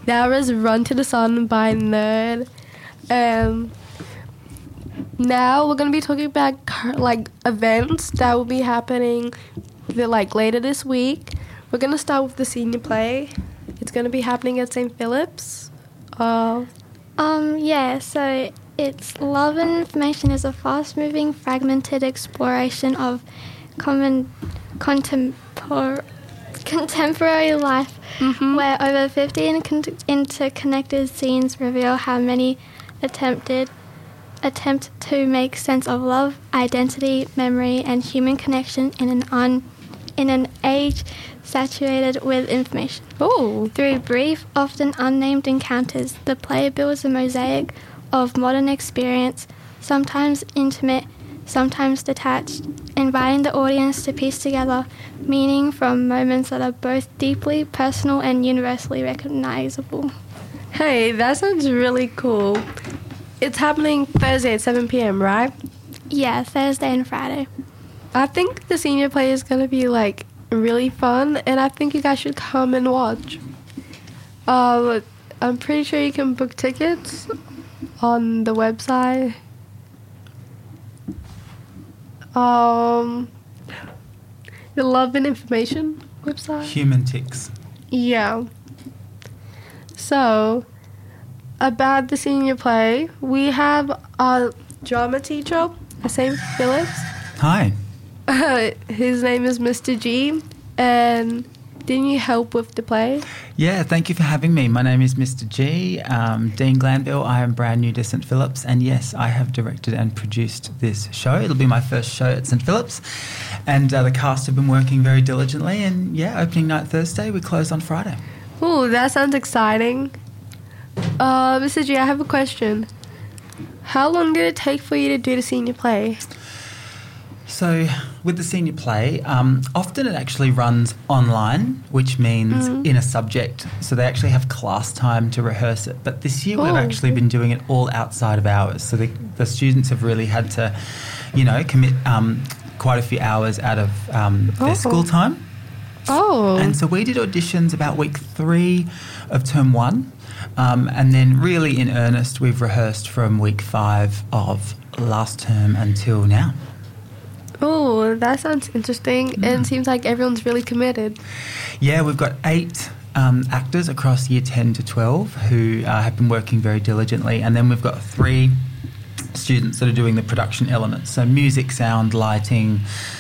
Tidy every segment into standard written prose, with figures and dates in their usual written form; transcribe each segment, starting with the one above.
That was Run to the Sun by Nerd. Now we're going to be talking about events that will be happening later this week. We're going to start with the senior play. It's going to be happening at St. Philip's. So it's Love and Information is a fast-moving, fragmented exploration of contemporary life, where over 50 interconnected scenes reveal how many attempt to make sense of love, identity, memory, and human connection in an age saturated with information. Oh. Through brief, often unnamed encounters, the play builds a mosaic of modern experience, sometimes intimate, sometimes detached, inviting the audience to piece together meaning from moments that are both deeply personal and universally recognizable. Hey, that sounds really cool. It's happening Thursday at 7 p.m., right? Yeah, Thursday and Friday. I think the senior play is going to be, really fun, and I think you guys should come and watch. I'm pretty sure you can book tickets on the website. The Love and Information website. Humantix. Yeah. So, about the senior play, we have a drama teacher at St. Philip's. Hi. His name is Mr. G, and didn't you help with the play? Yeah, thank you for having me. My name is Mr. G, Dean Glanville. I am brand new to St. Philip's, and yes, I have directed and produced this show. It'll be my first show at St. Philip's, and the cast have been working very diligently, and opening night Thursday, we close on Friday. Ooh, that sounds exciting. Mr. G, I have a question. How long did it take for you to do the senior play? So with the senior play, often it actually runs online, which means in a subject. So they actually have class time to rehearse it. But this year we've actually been doing it all outside of hours. So the students have really had to, commit quite a few hours out of their school time. Oh. And so we did auditions about week 3 of term 1. And then really in earnest, we've rehearsed from week 5 of last term until now. Oh, that sounds interesting. And it seems like everyone's really committed. Yeah, we've got 8 actors across year 10 to 12 who have been working very diligently. And then we've got 3 students that are doing the production elements. So music, sound, lighting.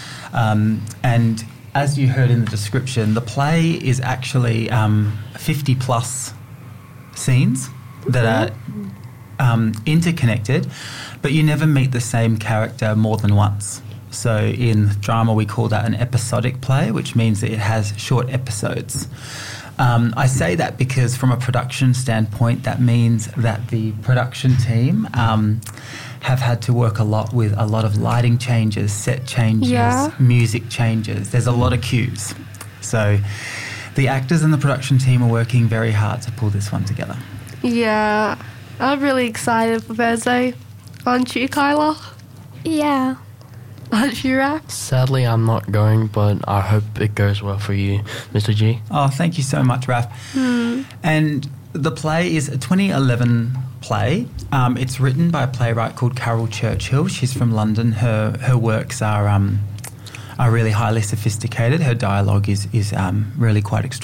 And as you heard in the description, the play is actually 50 plus scenes that are interconnected, but you never meet the same character more than once. So in drama we call that an episodic play, which means that it has short episodes. I say that because from a production standpoint, that means that the production team have had to work a lot with a lot of lighting changes, set changes, music changes. There's a lot of cues. So the actors and the production team are working very hard to pull this one together. Yeah, I'm really excited for Thursday. Aren't you, Kyla? Yeah. Aren't you, Raph? Sadly, I'm not going, but I hope it goes well for you, Mr. G. Oh, thank you so much, Raph. And the play is a 2011 play. It's written by a playwright called Carol Churchill. She's from London. Her works are really highly sophisticated. Her dialogue is really quite extraordinary.